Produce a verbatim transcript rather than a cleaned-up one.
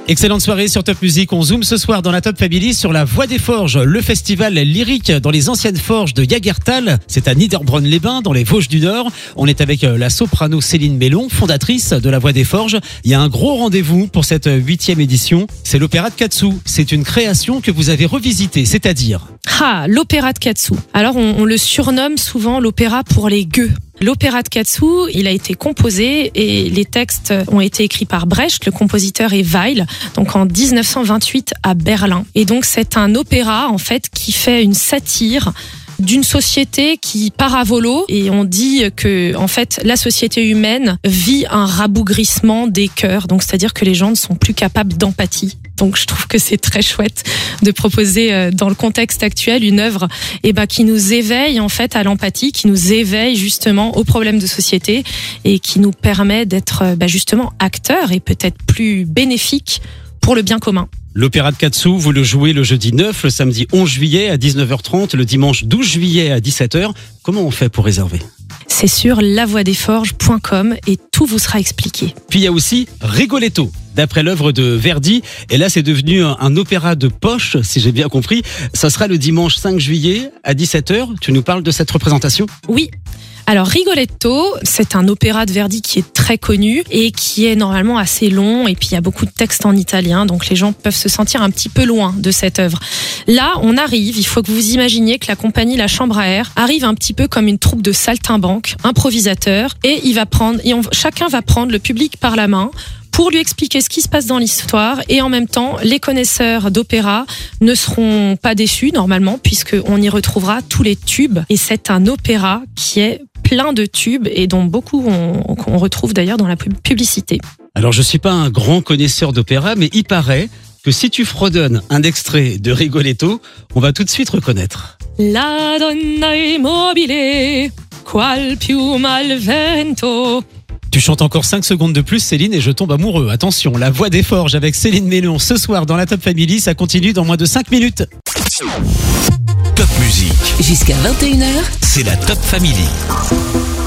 Excellente soirée sur Top Music. On zoome ce soir dans la Top Family sur la Voix des Forges, le festival lyrique dans les anciennes forges de Jagertal. C'est à Niederbronn-les-Bains, dans les Vosges du Nord. On est avec la soprano Céline Mélon, fondatrice de la Voix des Forges. Il y a un gros rendez-vous pour cette huitième édition. C'est l'opéra de Katsu. C'est une création que vous avez revisitée, c'est-à-dire... Ah, l'opéra de Katsu. Alors, on, on le surnomme souvent l'opéra pour les gueux. L'opéra de Katsu, il a été composé et les textes ont été écrits par Brecht, le compositeur est Weill, donc en dix-neuf cent vingt-huit à Berlin. Et donc c'est un opéra en fait qui fait une satire d'une société qui part à volo, et on dit que en fait la société humaine vit un rabougrissement des cœurs, donc c'est-à-dire que les gens ne sont plus capables d'empathie. Donc je trouve que c'est très chouette de proposer dans le contexte actuel une œuvre eh ben, qui nous éveille en fait à l'empathie, qui nous éveille justement aux problèmes de société et qui nous permet d'être ben, justement acteurs et peut-être plus bénéfiques pour le bien commun. L'opéra de Katsu, vous le jouez le jeudi neuf, le samedi onze juillet à dix-neuf heures trente, le dimanche douze juillet à dix-sept heures. Comment on fait pour réserver ? C'est sur la voix des forges point com et tout vous sera expliqué. Puis il y a aussi Rigoletto, d'après l'œuvre de Verdi. Et là, c'est devenu un, un opéra de poche, si j'ai bien compris. Ça sera le dimanche cinq juillet à dix-sept heures. Tu nous parles de cette représentation ? Oui. Alors Rigoletto, c'est un opéra de Verdi qui est très connu et qui est normalement assez long, et puis il y a beaucoup de textes en italien, donc les gens peuvent se sentir un petit peu loin de cette œuvre. Là, on arrive, il faut que vous imaginiez que la compagnie La Chambre à Air arrive un petit peu comme une troupe de saltimbanques, improvisateurs, et il va prendre, et on, chacun va prendre le public par la main pour lui expliquer ce qui se passe dans l'histoire, et en même temps, les connaisseurs d'opéra ne seront pas déçus normalement, puisqu'on y retrouvera tous les tubes, et c'est un opéra qui est plein de tubes et dont beaucoup on, on retrouve d'ailleurs dans la publicité. Alors je suis pas un grand connaisseur d'opéra, mais il paraît que si tu fredonnes un extrait de Rigoletto, on va tout de suite reconnaître. La donna immobile, qual piuma al vento. Tu chantes encore cinq secondes de plus, Céline, et je tombe amoureux. Attention, la Voix des Forges avec Céline Mélon ce soir dans la Top Family, ça continue dans moins de cinq minutes. Top Music. Jusqu'à vingt et une heures. C'est la Top Family.